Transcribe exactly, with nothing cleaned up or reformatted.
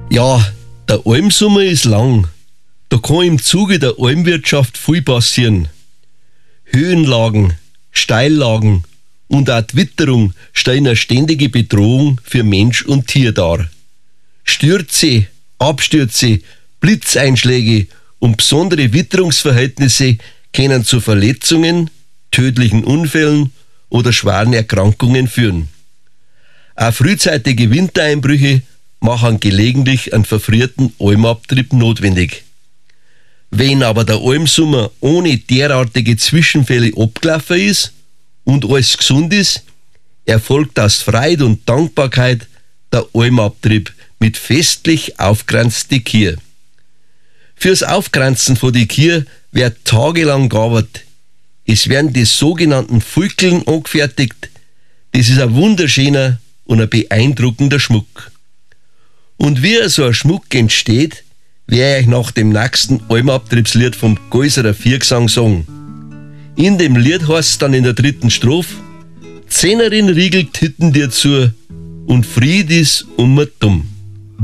Ja, der Almsommer ist lang. Da kann im Zuge der Almwirtschaft viel passieren. Höhenlagen, Steillagen und auch die Witterung stellen eine ständige Bedrohung für Mensch und Tier dar. Stürze, Abstürze, Blitzeinschläge und besondere Witterungsverhältnisse können zu Verletzungen, tödlichen Unfällen oder schweren Erkrankungen führen. Auch frühzeitige Wintereinbrüche machen gelegentlich einen verfrierten Almabtrieb notwendig. Wenn aber der Almsommer ohne derartige Zwischenfälle abgelaufen ist und alles gesund ist, erfolgt aus Freude und Dankbarkeit der Almabtrieb mit festlich aufgeranzte Kier. Fürs Aufgranzen von die Kier wird tagelang gearbeitet. Es werden die sogenannten Fulkeln angefertigt. Das ist ein wunderschöner und ein beeindruckender Schmuck. Und wie so ein Schmuck entsteht, werde ich nach dem nächsten Almabtriebslied vom Geuserer Viergesang sagen. In dem Lied heißt es dann in der dritten Strophe: Zehnerin riegelt Titten dir zu und Fried ist um dumm.